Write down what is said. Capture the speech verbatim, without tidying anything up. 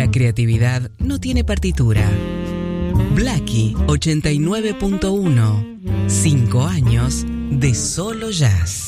La creatividad no tiene partitura. Blackie ochenta y nueve punto uno. Cinco años de solo jazz.